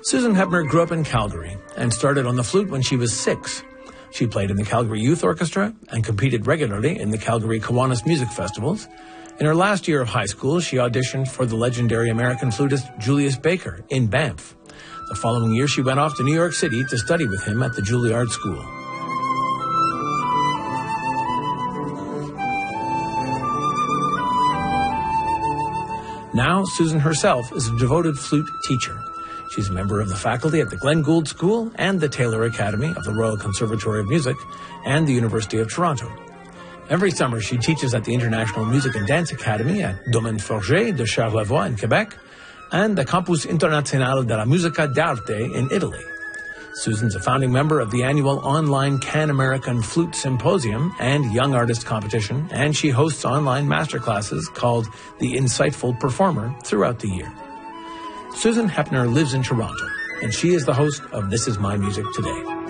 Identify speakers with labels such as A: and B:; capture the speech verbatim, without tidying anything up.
A: Susan Hepner grew up in Calgary and started on the flute when she was six. She played in the Calgary Youth Orchestra and competed regularly in the Calgary Kiwanis Music Festivals. In her last year of high school, she auditioned for the legendary American flutist Julius Baker in Banff. The following year, she went off to New York City to study with him at the Juilliard School. Now, Susan herself is a devoted flute teacher. She's a member of the faculty at the Glenn Gould School and the Taylor Academy of the Royal Conservatory of Music and the University of Toronto. Every summer, she teaches at the International Music and Dance Academy at Domaine Forget de Charlevoix in Quebec and the Campus Internazionale della Musica d'Arte in Italy. Susan's a founding member of the annual online Can-American Flute Symposium and Young Artist Competition, and she hosts online masterclasses called The Insightful Performer throughout the year. Susan Hepner lives in Toronto, and she is the host of This Is My Music Today.